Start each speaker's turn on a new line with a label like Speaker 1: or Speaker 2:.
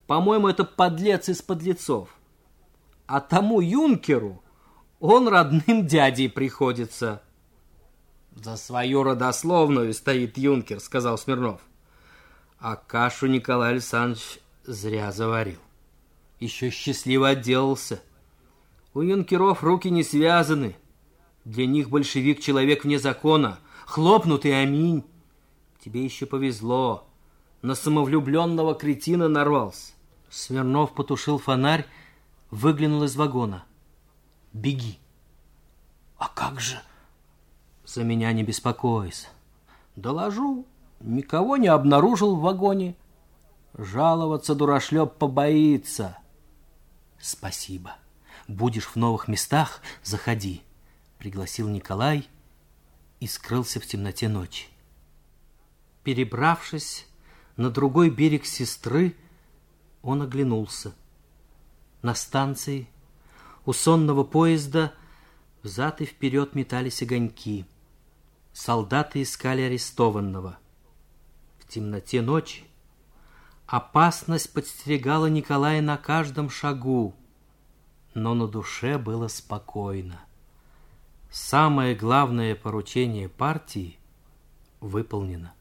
Speaker 1: По-моему, это подлец из подлецов. А тому юнкеру он родным дядей приходится. За свою родословную стоит юнкер, сказал Смирнов. А кашу Николай Александрович зря заварил. Еще счастливо отделался. У юнкеров руки не связаны. Для них большевик человек вне закона. Хлопнут и аминь. Тебе еще повезло. На самовлюбленного кретина нарвался. Смирнов потушил фонарь, выглянул из вагона. Беги. А как же? За меня не беспокойся. Доложу. Никого не обнаружил в вагоне. Жаловаться дурашлеп побоится. Спасибо. Будешь в новых местах, заходи, пригласил Николай и скрылся в темноте ночи. Перебравшись на другой берег Сестры, он оглянулся. На станции у сонного поезда взад и вперед метались огоньки. Солдаты искали арестованного. В темноте ночи опасность подстерегала Николая на каждом шагу, но на душе было спокойно. Самое главное поручение партии выполнено.